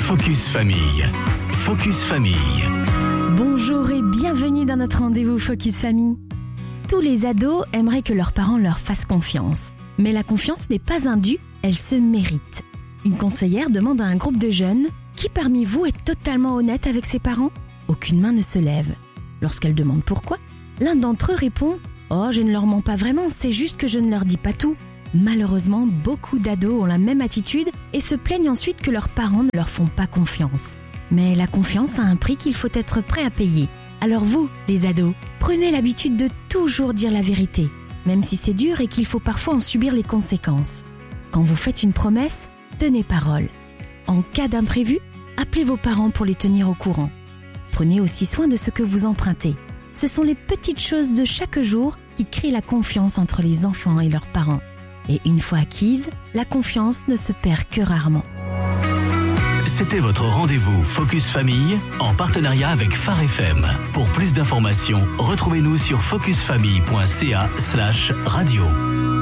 Focus Famille. Focus Famille. Bonjour et bienvenue dans notre rendez-vous Focus Famille. Tous les ados aimeraient que leurs parents leur fassent confiance. Mais la confiance n'est pas un dû, elle se mérite. Une conseillère demande à un groupe de jeunes « Qui parmi vous est totalement honnête avec ses parents ?» Aucune main ne se lève. Lorsqu'elle demande pourquoi, l'un d'entre eux répond « Oh, je ne leur mens pas vraiment, c'est juste que je ne leur dis pas tout. » Malheureusement, beaucoup d'ados ont la même attitude et se plaignent ensuite que leurs parents ne leur font pas confiance. Mais la confiance a un prix qu'il faut être prêt à payer. Alors vous, les ados, prenez l'habitude de toujours dire la vérité, même si c'est dur et qu'il faut parfois en subir les conséquences. Quand vous faites une promesse, tenez parole. En cas d'imprévu, appelez vos parents pour les tenir au courant. Prenez aussi soin de ce que vous empruntez. Ce sont les petites choses de chaque jour qui créent la confiance entre les enfants et leurs parents. Et une fois acquise, la confiance ne se perd que rarement. C'était votre rendez-vous Focus Famille en partenariat avec Phare FM. Pour plus d'informations, retrouvez-nous sur focusfamille.ca/radio.